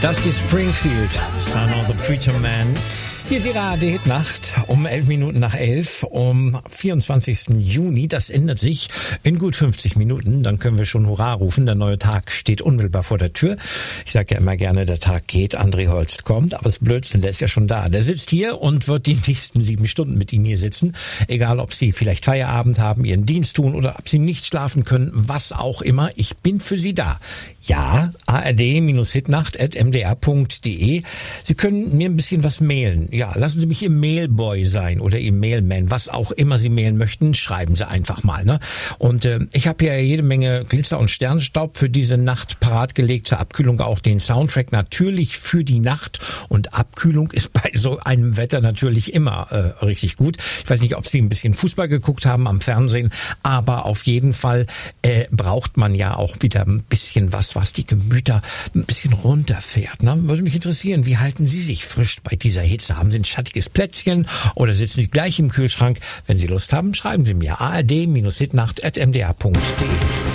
Dusty Springfield, Son of the Preacher Man. Hier ist Ihre ARD-Hitnacht um 11 Minuten nach 11, um 24. Juni. Das ändert sich in gut 50 Minuten. Dann können wir schon Hurra rufen. Der neue Tag steht unmittelbar vor der Tür. Ich sage ja immer gerne, der Tag geht, André Holst kommt. Aber das Blödsinn, der ist ja schon da. Der sitzt hier und wird die nächsten 7 Stunden mit Ihnen hier sitzen. Egal, ob Sie vielleicht Feierabend haben, Ihren Dienst tun oder ob Sie nicht schlafen können, was auch immer. Ich bin für Sie da. Ja, ard-hitnacht@mdr.de. Sie können mir ein bisschen was mailen. Ja, lassen Sie mich Ihr Mailboy sein oder Ihr Mailman, was auch immer Sie mailen möchten, schreiben Sie einfach mal. Ne? Und ich habe hier jede Menge Glitzer- und Sternstaub für diese Nacht parat gelegt, zur Abkühlung auch den Soundtrack natürlich für die Nacht. Und Abkühlung ist bei so einem Wetter natürlich immer richtig gut. Ich weiß nicht, ob Sie ein bisschen Fußball geguckt haben am Fernsehen, aber auf jeden Fall braucht man ja auch wieder ein bisschen was die Gemüter ein bisschen runterfährt. Ne? Würde mich interessieren, wie halten Sie sich frisch bei dieser Hitze? Haben Sie ein schattiges Plätzchen oder sitzen Sie gleich im Kühlschrank? Wenn Sie Lust haben, schreiben Sie mir ard-hitnacht@mdr.de.